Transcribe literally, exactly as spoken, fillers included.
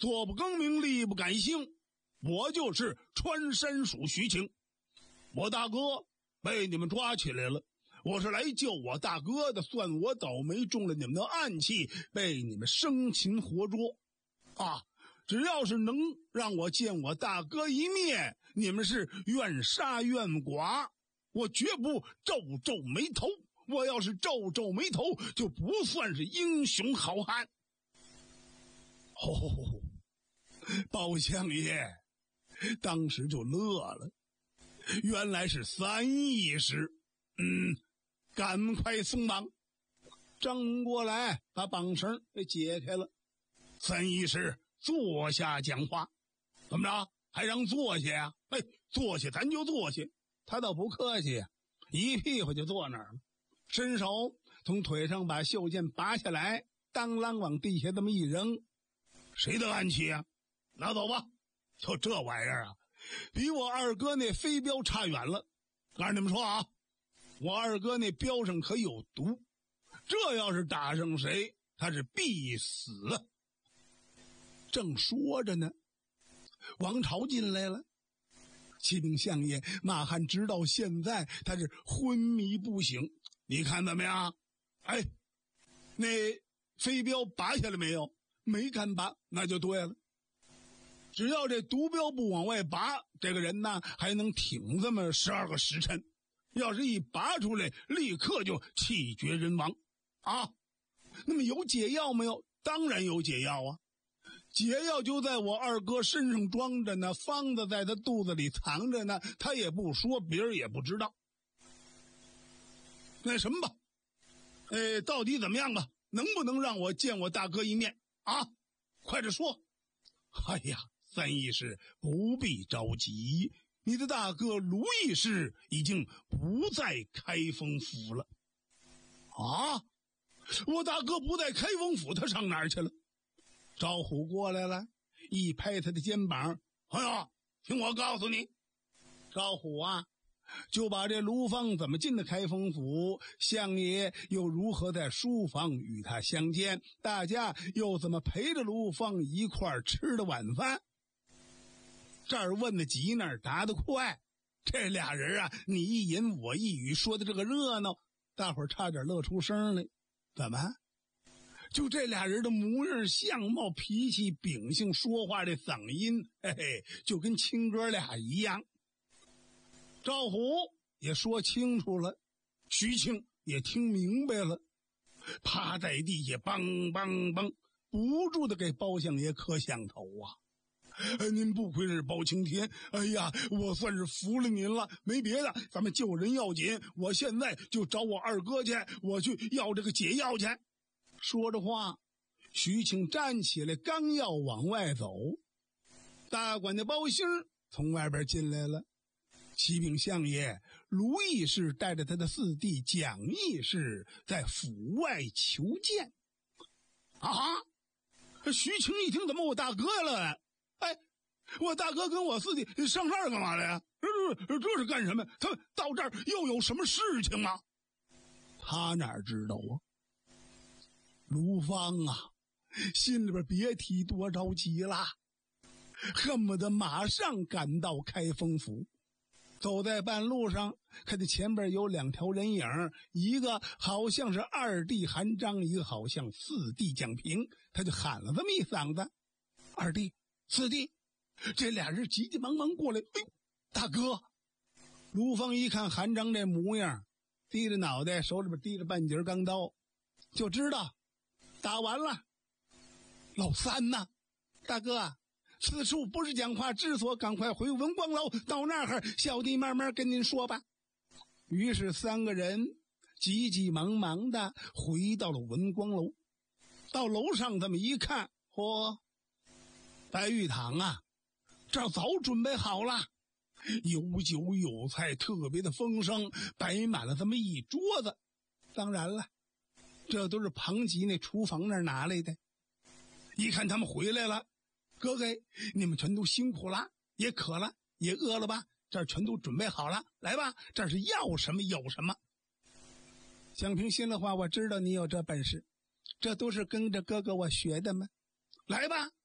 坐不更名，立不改姓，我就是穿山鼠徐晴。我大哥被你们抓起来了，我是来救我大哥的，算我倒霉中了你们的暗器，被你们生擒活捉啊！只要是能让我见我大哥一面，你们是愿杀愿剐，我绝不皱皱眉头。我要是皱皱眉头，就不算是英雄好汉。哦，包相爷当时就乐了，原来是三义士。嗯，赶快松绑。张门过来把绑绳给解开了。三义士坐下讲话。怎么着，还让坐下呀？哎，坐下咱就坐下。他倒不客气呀，一屁股就坐那儿了，伸手从腿上把袖剑拔下来，当啷往地下这么一扔。谁的暗器啊？拿走吧。就这玩意儿啊，比我二哥那飞镖差远了。告诉你们说啊，我二哥那镖上可有毒，这要是打上谁，他是必死。正说着呢，王朝进来了。启禀相爷，马汉直到现在他是昏迷不醒，你看怎么样？哎，那飞镖拔下来没有？没敢拔，那就对了。只要这毒镖不往外拔，这个人呢还能挺这么十二个时辰。要是一拔出来，立刻就气绝人亡啊！那么有解药没有？当然有解药啊！解药就在我二哥身上装着呢，方子在他肚子里藏着呢，他也不说，别人也不知道。那什么吧，呃，到底怎么样吧？能不能让我见我大哥一面啊？快点说！哎呀，三义士不必着急，你的大哥卢义士已经不在开封府了。啊，我大哥不在开封府，他上哪儿去了？赵虎过来了，一拍他的肩膀，哎呀，听我告诉你。赵虎啊，就把这卢芳怎么进的开封府，相爷又如何在书房与他相见，大家又怎么陪着卢芳一块儿吃的晚饭。这儿问的急，那儿答得快，这俩人啊，你一言我一语，说的这个热闹，大伙儿差点乐出声来。怎么就这俩人的模样、相貌、脾气、秉性、说话的嗓音，嘿嘿，就跟亲哥俩一样。赵虎也说清楚了，徐庆也听明白了，趴在地下梆梆梆，不住的给包相爷磕响头啊！哎，您不愧是包青天，哎呀，我算是服了您了。没别的，咱们救人要紧，我现在就找我二哥去，我去要这个解药去。说着话，徐庆站起来，刚要往外走，大管家包兴从外边进来了。启禀相爷，卢义士带着他的四弟蒋义士在府外求见。啊！徐庆一听，怎么我大哥了？哎，我大哥跟我四弟上这儿干嘛来呀？这这这是干什么？他们到这儿又有什么事情吗？他哪知道啊？卢芳啊，心里边别提多着急了，恨不得马上赶到开封府。走在半路上，看见前边有两条人影，一个好像是二弟韩章，一个好像四弟蒋平，他就喊了这么一嗓子：二弟，四弟。这俩人急急忙忙过来，哎呦，大哥！卢芳一看韩章这模样，低着脑袋，手里边提着半截钢刀，就知道打完了。老三呢？大哥，此处不是讲话之所，赶快回文光楼，到那儿小弟慢慢跟您说吧。于是三个人急急忙忙的回到了文光楼。到楼上这么一看，嚯，白玉堂啊，这儿早准备好了，有酒有菜，特别的丰盛，摆满了这么一桌子。当然了，这都是庞吉那厨房那儿拿来的。一看他们回来了，哥哥，你们全都辛苦了，也渴了，也饿了吧？这儿全都准备好了，来吧，这是要什么有什么。蒋平心里话，我知道你有这本事，这都是跟着哥哥我学的吗？来吧，